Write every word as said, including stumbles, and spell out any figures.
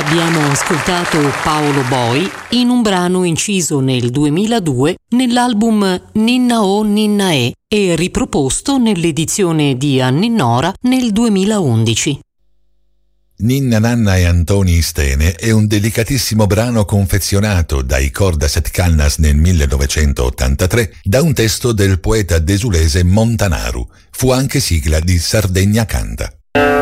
Abbiamo ascoltato Paolo Boi in un brano inciso nel duemiladue nell'album Ninna O Ninna E e riproposto nell'edizione di Anninnora nel duemilaundici. Ninna Nanna e Antoni Istene è un delicatissimo brano confezionato dai Cordaset Calnas nel millenovecentottantatré da un testo del poeta desulese Montanaru. Fu anche sigla di Sardegna Canta.